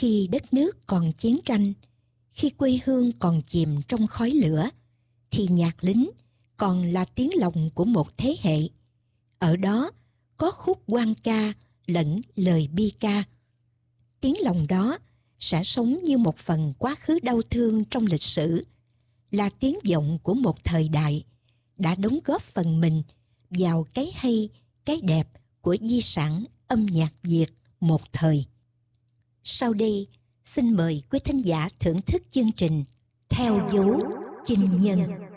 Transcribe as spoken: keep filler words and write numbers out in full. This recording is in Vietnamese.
Khi đất nước còn chiến tranh, khi quê hương còn chìm trong khói lửa, thì nhạc lính còn là tiếng lòng của một thế hệ. Ở đó có khúc hoan ca lẫn lời bi ca. Tiếng lòng đó sẽ sống như một phần quá khứ đau thương trong lịch sử, là tiếng vọng của một thời đại đã đóng góp phần mình vào cái hay, cái đẹp của di sản âm nhạc Việt một thời. Sau đây, xin mời quý thính giả thưởng thức chương trình Theo dấu Chinh Nhân.